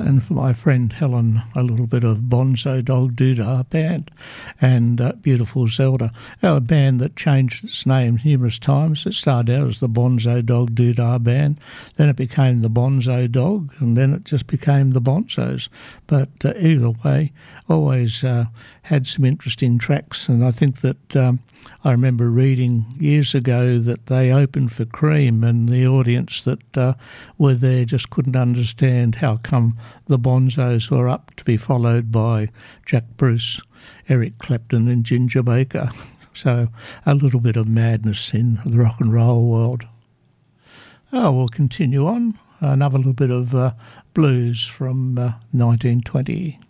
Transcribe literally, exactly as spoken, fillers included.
and for my friend Helen, a little bit of Bonzo Dog Doodah Band, and uh, Beautiful Zelda, a band that changed its name numerous times. It started out as the Bonzo Dog Doodah Band, then it became the Bonzo Dog, and then it just became the Bonzos. But uh, either way, always uh, had some interesting tracks, and I think that um, I remember reading years ago that they opened for Cream, and the audience that uh, were there just couldn't understand how come the Bonzos were up to be followed by Jack Bruce, Eric Clapton and Ginger Baker. So a little bit of madness in the rock and roll world. Oh, we'll continue on. Another little bit of uh, blues from uh, nineteen twenty.